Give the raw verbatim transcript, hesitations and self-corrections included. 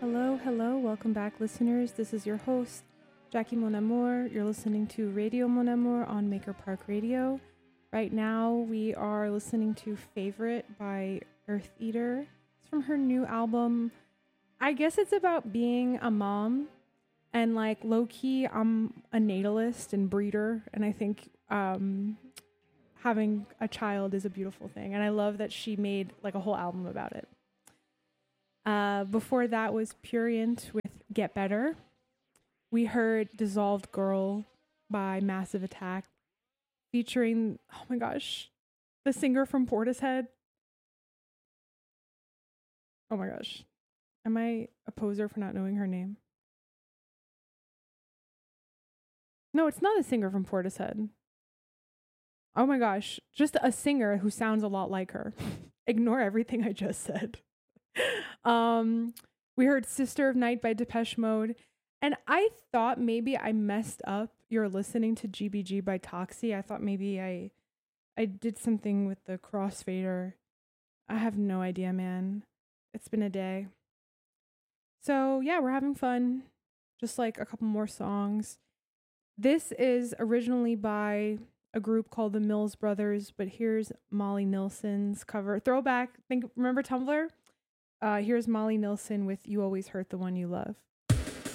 Hello, hello, welcome back, listeners. This is your host, Jackie Mon Amour. You're listening to Radio Mon Amour on Maker Park Radio. Right now, we are listening to Favorite by Earth Eater. It's from her new album. I guess it's about being a mom, and like low key, I'm a natalist and breeder, and I think um, having a child is a beautiful thing. And I love that she made like a whole album about it. Uh, before that was Purient with Get Better. We heard Dissolved Girl by Massive Attack, featuring, oh my gosh, the singer from Portishead. Oh my gosh. Am I a poser for not knowing her name? No, it's not a singer from Portishead. Oh my gosh. Just a singer who sounds a lot like her. Ignore everything I just said. um, we heard Sister of Night by Depeche Mode. And I thought maybe I messed up. You're listening to G B G by Toxie. I thought maybe I I did something with the crossfader. I have no idea, man. It's been a day. So yeah, we're having fun. Just like a couple more songs. This is originally by a group called the Mills Brothers, but here's Molly Nilsson's cover. Throwback. Think remember Tumblr? Uh, here's Molly Nilsson with You Always Hurt the One You Love.